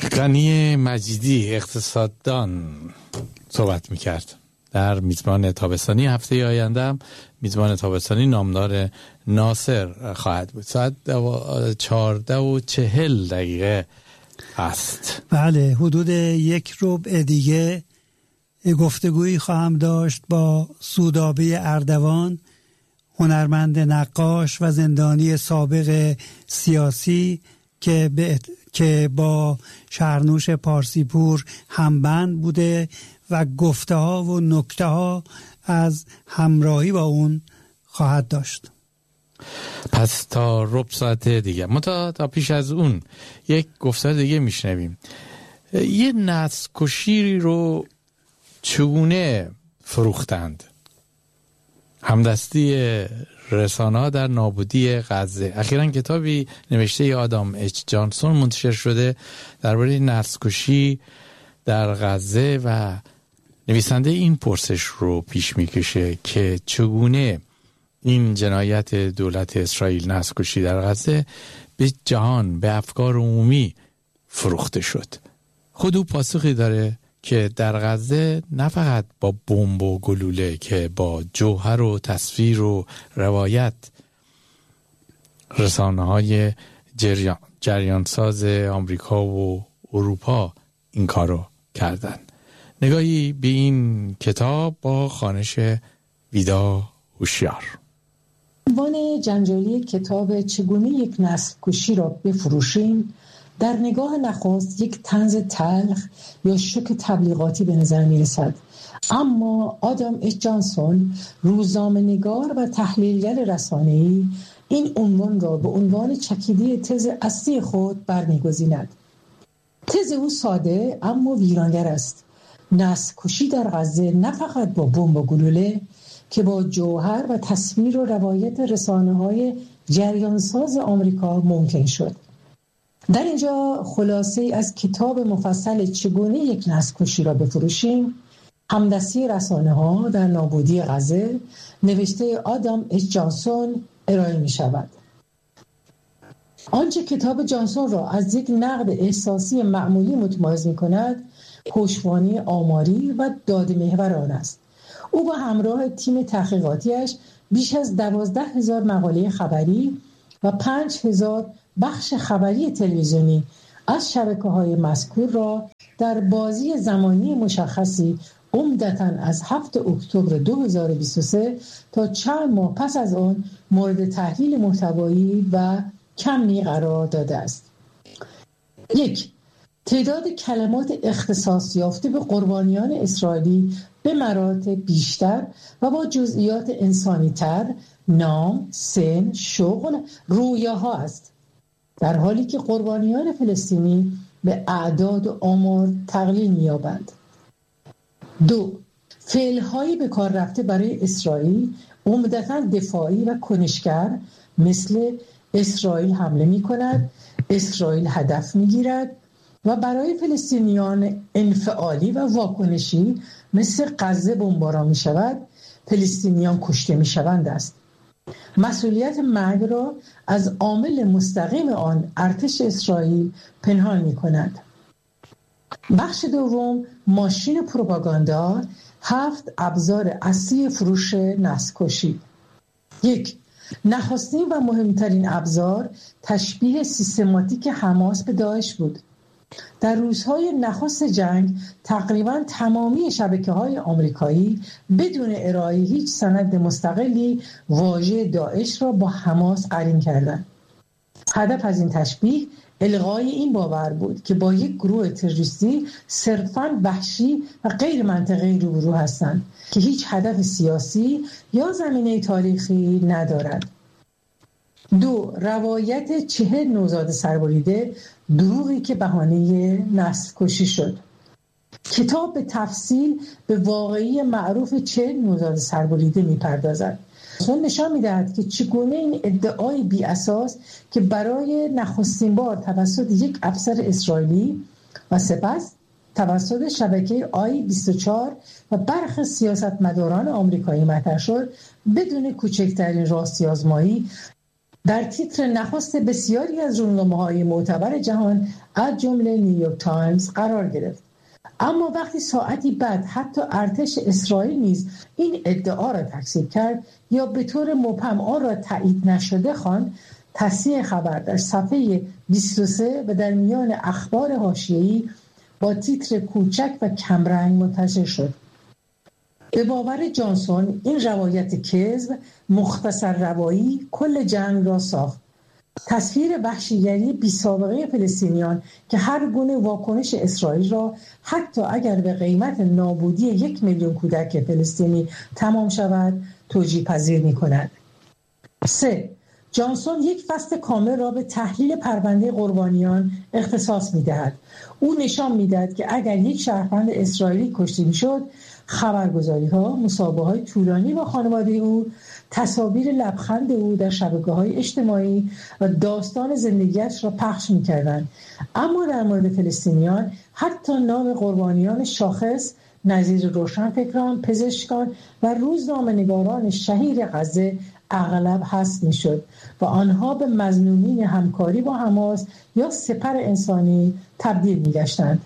غنی مجیدی اقتصاددان صحبت میکرد در میزبان تابستانی. هفته آینده هم میزبان تابستانی نامدار ناصر خواهد بود. ساعت 14:40 است. بله، حدود 1 ربع دیگه گفتگویی خواهم داشت با سودابه اردوان، هنرمند نقاش و زندانی سابق سیاسی که با شهرنوش پارسیپور همبند بوده و گفته ها و نکته ها از همراهی با اون خواهد داشت. پس تا ربع ساعت دیگه تا پیش از اون یک گفتار دیگه میشنویم. یه نسل کشی رو چگونه فروختند؟ همدستی رسانه‌ها در نابودی غزه. اخیراً کتابی نوشته آدام اچ جانسون منتشر شده درباره نسل کشی در غزه و نویسنده این پرسش رو پیش میکشه که چگونه این جنایت دولت اسرائیل، نسل کشی در غزه، به جهان، به افکار عمومی فروخته شد. خود او پاسخی داره که در غزه نه فقط با بمب و گلوله که با جوهر و تصویر و روایت رسانه‌های جریانساز آمریکا و اروپا این کارو کردن. نگاهی به این کتاب با خوانش ویدا هوشیار. عنوان جنجالی کتاب چگونه یک نسل کشی را بفروشیم در نگاه نخست یک طنز تلخ یا شوک تبلیغاتی به نظر می رسد، اما آدام اچ جانسون، روزنامه‌نگار و تحلیلگر رسانه‌ای، این عنوان را به عنوان چکیده تز اصلی خود برمی‌گزیند. تز او ساده اما ویرانگر است. نسل کشی در غزه نه فقط با بمب و گلوله که با جوهر و تصویر و روایت رسانه‌های جریانساز آمریکا ممکن شد. در اینجا خلاصه از کتاب مفصل چگونه یک نسل کشی را بفروشیم، همدستی رسانه‌ها در نابودی غزه، نوشته آدام اچ جانسون ارائه می شود. آنچه کتاب جانسون را از یک نقد احساسی معمولی متمایز می کند، پشتوانه آماری و داده محور آن است. او با همراه تیم تحقیقاتیش بیش از 12,000 مقاله خبری و 5,000 بخش خبری تلویزیونی از شبکه‌های مذکور را در بازی زمانی مشخصی عمدتاً از 7 اکتبر 2023 تا چند ماه پس از آن مورد تحلیل محتوایی و کمی قرار داده است. 1. تعداد کلمات اختصاص یافته به قربانیان اسرائیلی به مراتب بیشتر و با جزئیات انسانی‌تر، نام، سن، شغل، رویاها است، در حالی که قربانیان فلسطینی به اعداد و آمار تقلیل می‌یابند. 2. فعل‌هایی به کار رفته برای اسرائیل عمدتاً دفاعی و کنشگر، مثل اسرائیل حمله می‌کند، اسرائیل هدف می‌گیرد، و برای فلسطینیان انفعالی و واکنشی، مثل غزه بمباران می‌شود، فلسطینیان کشته می‌شوند است. مسئولیت مرگ را از عامل مستقیم آن، ارتش اسرائیل، پنهان می‌کند. بخش دوم، ماشین پروپاگاندا، 7 ابزار اصلی فروش نسل کشی. 1. نخستین و مهمترین ابزار تشبیه سیستماتیک حماس به داعش بود. در روزهای نخست جنگ تقریباً تمامی شبکه‌های آمریکایی بدون ارائه هیچ سند مستقلی واژه داعش را با حماس قرین کردند. هدف از این تشبیه الغای این باور بود که با یک گروه تروریستی صرفاً وحشی و غیر منطقی روبرو هستند که هیچ هدف سیاسی یا زمینه تاریخی ندارد. 2. روایت 40 نوزاد سربریده، دروغی که بهانه نسل کشی شد. کتاب به تفصیل به واقعی معروف 40 نوزاد سربریده می‌پردازد. نشان می‌دهد که چگونه این ادعای بی اساس که برای نخستین بار توسط یک افسر اسرائیلی و سپس توسط شبکه آی-24 و برخی سیاستمداران آمریکایی مطرح شد، بدون کوچکترین راستی آزمایی در تیتر نخست بسیاری از روزنامه‌های معتبر جهان از جمله نیویورک تایمز قرار گرفت. اما وقتی ساعتی بعد حتی ارتش اسرائیل نیز این ادعا را تکذیب کرد یا به طور مبهم آن را تایید نشده خواند، تصحیح خبر در صفحه 23 و در میان اخبار حاشیه‌ای با تیتر کوچک و کمرنگ منتشر شد. به باور جانسون این روایت کذب مختصر روایی کل جنگ را ساخت. تصویر وحشیگری بی سابقه فلسطینیان که هر گونه واکنش اسرائیل را حتی اگر به قیمت نابودی 1 میلیون کودک فلسطینی تمام شود توجیه پذیر می کند. 3. جانسون یک فصل کامل را به تحلیل پرونده قربانیان اختصاص می دهد. او نشان می دهد که اگر یک شهروند اسرائیلی کشته می شد، خبرگزاری ها مصاحبه های طولانی با خانواده او، تصاویر لبخند او در شبکه‌های اجتماعی و داستان زندگیش را پخش می‌کردند. اما در مورد فلسطینیان حتی نام قربانیان شاخص نظیر روشنفکران، پزشکان و روزنامه‌نگاران شهیر غزه اغلب حذف می‌شد و آنها به مظنونین همکاری با حماس یا سپر انسانی تبدیل می‌گشتند.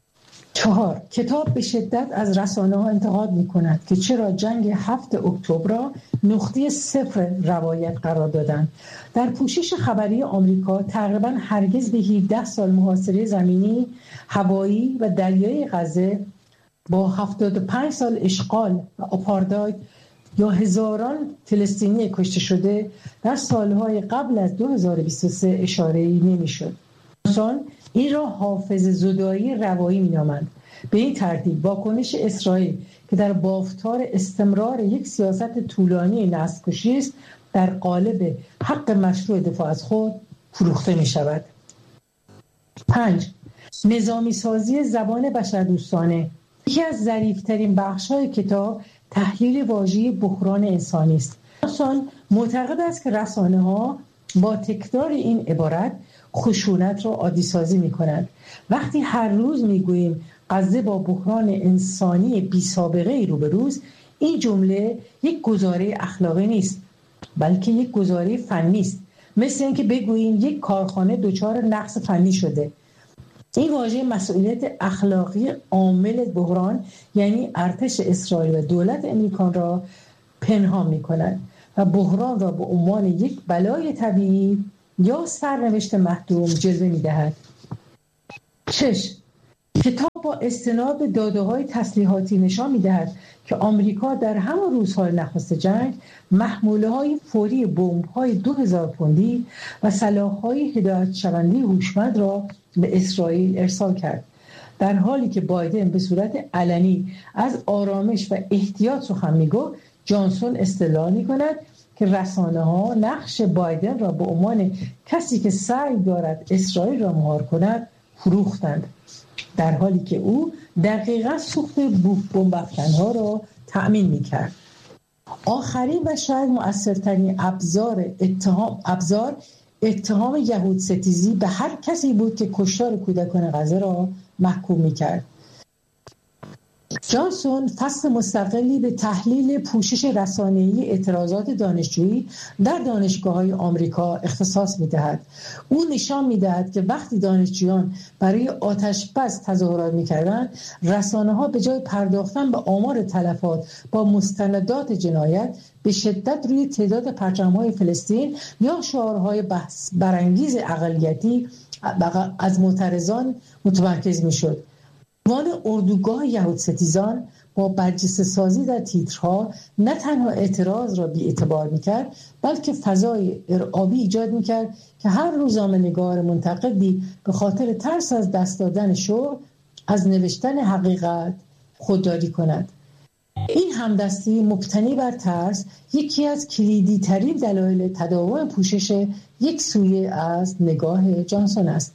4. کتاب به شدت از رسانه‌ها انتقاد می‌کند که چرا جنگ 7 اکتبر را نقطه صفر روایت قرار دادند. در پوشش خبری آمریکا تقریباً هرگز به 17 سال محاصره زمینی، هوایی و دریایی غزه با 75 سال اشغال و آپارتاید یا هزاران فلسطینی کشته شده در سالهای قبل از 2023 اشاره‌ای نمی‌شد. چون این را حافظه زدایی روایی می‌نامند. به این ترتیب واکنش اسرائیل که در بافتار استمرار یک سیاست طولانی نسل‌کشی است در قالب حق مشروع دفاع از خود فروخته می‌شود. 5. نظامی سازی زبان بشردوستانه. یکی از ظریف‌ترین بخش‌های کتاب تحلیل واژه بحران انسانی است. جانسون معتقد است که رسانه‌ها با تکرار این عبارت خشونت را عادی سازی می کنند. وقتی هر روز می گوییم غزه با بحران انسانی بی سابقه روبروست، این جمله یک گزاره اخلاقی نیست بلکه یک گزاره فنی است. مثل اینکه بگوییم یک کارخانه دچار نقص فنی شده. این واژه مسئولیت اخلاقی عامل بحران یعنی ارتش اسرائیل و دولت امریکا را پنهان می کند و بحران را به عنوان یک بلای طبیعی یا سرنوشت محتوم جلوه می‌دهد. 6. کتاب با استناد به داده‌های تسلیحاتی نشان می‌دهد که آمریکا در همان روزهای نخست جنگ محموله‌های فوری بمب‌های 2000 پوندی و سلاح‌های هدایت شونده هوشمند را به اسرائیل ارسال کرد. در حالی که بایدن به صورت علنی از آرامش و احتیاط سخن می‌گفت، جانسون استدلال می‌کند که رسانه‌ها نقش بایدن را به عنوان کسی که سعی دارد اسرائیل را مهار کند فروختند، در حالی که او دقیقاً سوخت بمب‌افکن‌ها را تأمین می‌کرد. آخرین و شاید مؤثرترین ابزار اتهام یهود ستیزی به هر کسی بود که کشتار کودکان غزه را محکوم می‌کرد. جانسون فصل مستقلی به تحلیل پوشش رسانه‌ای اعتراضات دانشجویی در دانشگاه‌های آمریکا اختصاص می‌دهد. او نشان می‌دهد که وقتی دانشجویان برای آتش‌بس تظاهرات می‌کردند، رسانه‌ها به جای پرداختن به آمار تلفات با مستندات جنایت به شدت روی تعداد پرچم‌های فلسطین یا شعارهای بحث برانگیز اقلیتی از معترضان متمرکز می‌شد. عنوان اردوگاه یهود ستیزان با برجسته سازی در تیترها نه تنها اعتراض را بی اعتبار میکرد بلکه فضای ارعابی ایجاد میکرد که هر روزنامه‌نگار منتقدی به خاطر ترس از دست دادن شغل از نوشتن حقیقت خودداری کند. این همدستی مبتنی بر ترس یکی از کلیدی ترین دلایل تداوم پوشش یک سویه از نگاه جانسون است.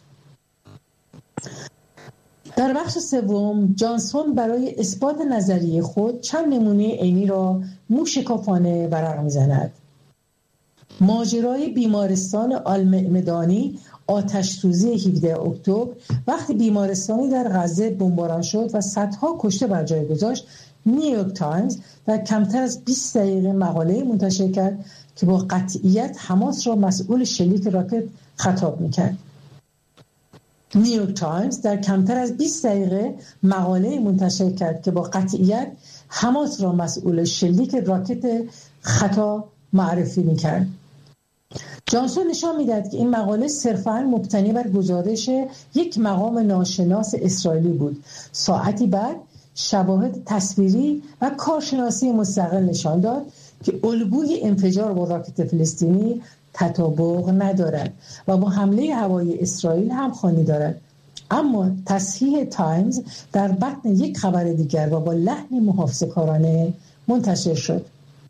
در بخش سوم جانسون برای اثبات نظریه خود چند نمونه عینی را موشکافانه ورق می‌زند. ماجرای بیمارستان آلمدانی آتش سوزی 17 اکتبر وقتی بیمارستانی در غزه بمباران شد و صدها کشته بر جای گذاشت، نیویورک تایمز در کمتر از 20 دقیقه مقاله منتشر کرد که با قطعیت حماس را مسئول شلیک راکت خطاب میکرد. نیویورک تایمز در کمتر از 20 دقیقه مقاله منتشر کرد که با قطعیت حماس را مسئول شلیک راکت خطا معرفی میکرد. جانسون نشان میداد که این مقاله صرفاً مبتنی بر گزارش یک مقام ناشناس اسرائیلی بود. ساعتی بعد شواهد تصویری و کارشناسی مستقل نشان داد که الگوی انفجار با راکت فلسطینی تطابق ندارد و با حمله هوایی اسرائیل همخوانی دارد. اما تصحیح تایمز در بطن یک خبر دیگر و با لحنی محافظه‌کارانه منتشر شد.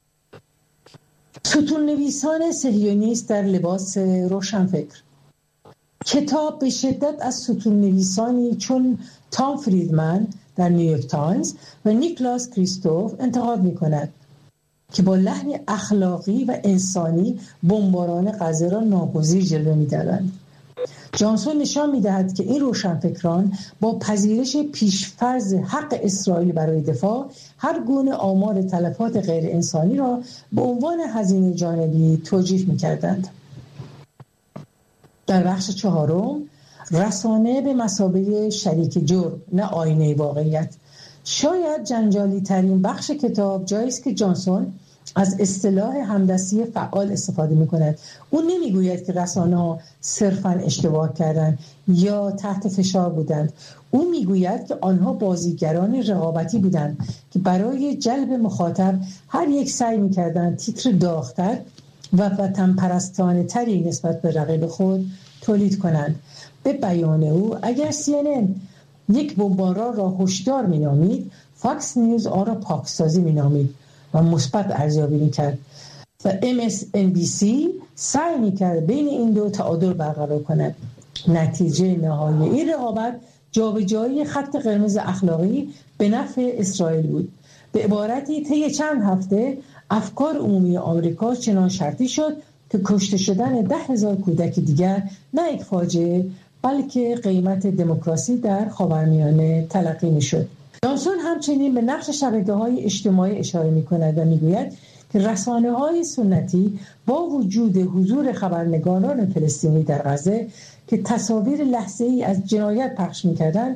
ستون نویسان صهیونیست در لباس روشنفکر. کتاب به شدت از ستون نویسانی چون تام فریدمن در نیویورک تایمز و نیکلاس کریستوف انتقاد می کند که با لحن اخلاقی و انسانی بمباران غزه را ناگزیر جلوه می دارند. جانسون نشان می دهد که این روشنفکران با پذیرش پیشفرض حق اسرائیل برای دفاع هر گونه آمار تلفات غیر انسانی را به عنوان هزینه جانبی توجیه می کردند. در بخش چهارم، رسانه به مثابه شریک جرم نه آینه واقعیت. شاید جنجالی ترین بخش کتاب جایی است که جانسون از اصطلاح همدستی فعال استفاده می کند. او نمی گوید که رسانه ها صرفاً اشتباه کردند یا تحت فشار بودند. او می گوید که آنها بازیگران رقابتی بودند که برای جلب مخاطب هر یک سعی می کردند تیتر داغ‌تر و وطن پرستانه تری نسبت به رقیب خود تولید کنند. به بیان او اگر CNN یک بمباران را هشدار می نامید، فاکس نیوز آن را پاکسازی می نامید و مثبت ارزیابی می‌کرد و MSNBC سعی می‌کرد بین این دو تعادل برقرار کند. نتیجه نهایی این رقابت جابجایی خط قرمز اخلاقی به نفع اسرائیل بود. به عبارتی طی چند هفته افکار عمومی آمریکا چنان شرطی شد که کشته شدن 10,000 کودک دیگر نه یک فاجعه بلکه قیمت دموکراسی در خاورمیانه تلقی می‌شد. جانسون همچنین به نقش شبکه‌های اجتماعی اشاره می‌کند و می‌گوید که رسانه‌های سنتی با وجود حضور خبرنگاران فلسطینی در غزه که تصاویر لحظه‌ای از جنایت پخش می‌کردند،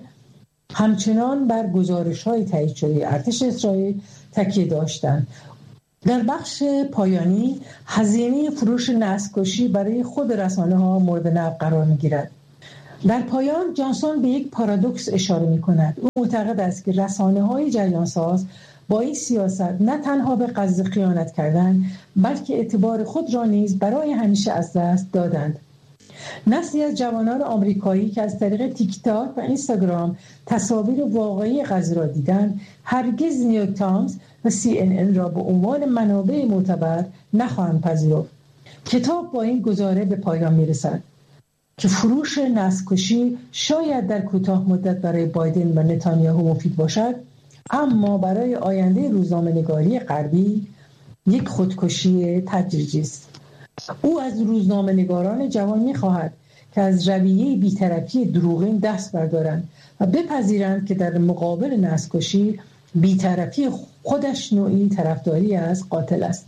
همچنان بر گزارش‌های تایید شده ارتش اسرائیل تکیه داشتند. در بخش پایانی هزینه فروش نسل‌کشی برای خود رسانه‌ها مورد نقد قرار می‌گیرد. در پایان جانسون به یک پارادوکس اشاره می کند. او معتقد است که رسانه‌های جریانساز با این سیاست نه تنها به غزه خیانت کردند بلکه اعتبار خود را نیز برای همیشه از دست دادند. نسلی از جوانان آمریکایی که از طریق تیک تاک و اینستاگرام تصاویر واقعی غزه را دیدند هرگز نیویورک تایمز و CNN را به عنوان منابع معتبر نخواهند پذیرفت. کتاب با این گزاره به پایان می رسد که فروش نسل‌کشی شاید در کوتاه مدت برای بایدن و نتانیاهو مفید باشد، اما برای آینده روزنامه‌نگاری غربی یک خودکشی تدریجی است. او از روزنامه‌نگاران جوان می‌خواهد که از رویه بی‌طرفی دروغین دست بردارند و بپذیرند که در مقابل نسل‌کشی بی‌طرفی خودش نوعی طرفداری از قاتل است.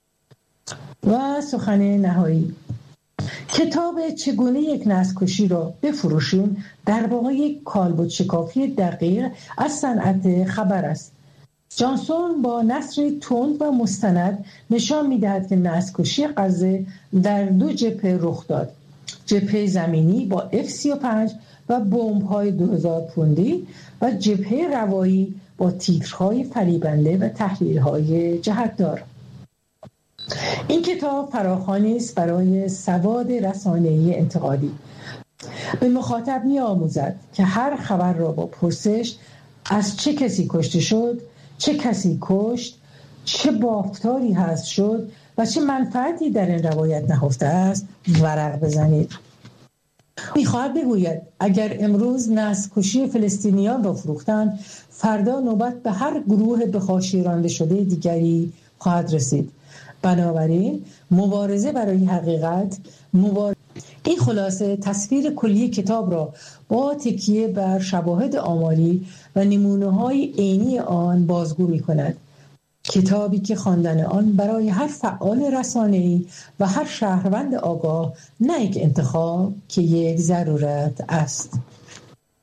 و سخن نهایی، کتاب چگونه یک نسل‌کشی را بفروشیم در واقع یک کالبد شکافی دقیق از صنعت خبر است. جانسون با نثر تند و مستند نشان می‌دهد که نسل‌کشی غزه در دو جبهه رخ داد: جبهه زمینی با F-35 و بمب‌های 2000 پوندی و جبهه روایی با تیترهای فریبنده و تحلیل‌های جهت‌دار. این کتاب فراخوانی است برای سواد رسانه‌ای انتقادی. به مخاطب می‌آموزد که هر خبر را با پرسش از چه کسی کشته شد، چه کسی کشت، چه بافتاری هست شد و چه منفعتی در این روایت نهفته است ورق بزنید. می‌خواهد بگوید اگر امروز نسل‌کشی فلسطینیان را فروختند، فردا نوبت به هر گروه به حاشیه رانده شده دیگری خواهد رسید. بنابراین مبارزه برای حقیقت، این خلاصه تصویر کلی کتاب را با تکیه بر شواهد آماری و نمونه‌های عینی آن بازگو می‌کند. کتابی که خواندن آن برای هر فعال رسانه‌ای و هر شهروند آگاه نه یک انتخاب که یک ضرورت است.